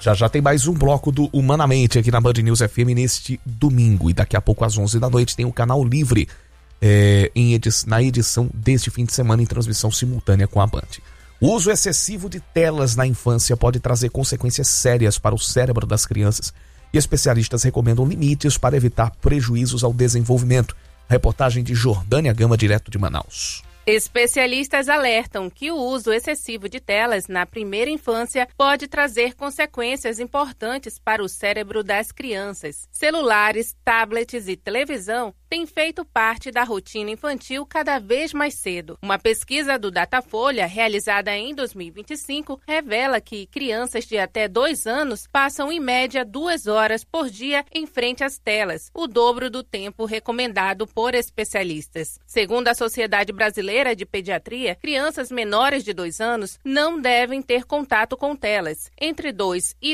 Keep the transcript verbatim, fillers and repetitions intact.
Já já tem mais um bloco do Humanamente aqui na Band News F M neste domingo. E daqui a pouco às onze da noite tem o Canal Livre é, em edi- na edição deste fim de semana em transmissão simultânea com a Band. O uso excessivo de telas na infância pode trazer consequências sérias para o cérebro das crianças e especialistas recomendam limites para evitar prejuízos ao desenvolvimento. Reportagem de Jordânia Gama, direto de Manaus. Especialistas alertam que o uso excessivo de telas na primeira infância pode trazer consequências importantes para o cérebro das crianças. Celulares, tablets e televisão têm feito parte da rotina infantil cada vez mais cedo. Uma pesquisa do Datafolha, realizada em dois mil e vinte e cinco, revela que crianças de até dois anos passam em média duas horas por dia em frente às telas, o dobro do tempo recomendado por especialistas. Segundo a Sociedade Brasileira de Pediatria, crianças menores de dois anos não devem ter contato com telas. Entre dois e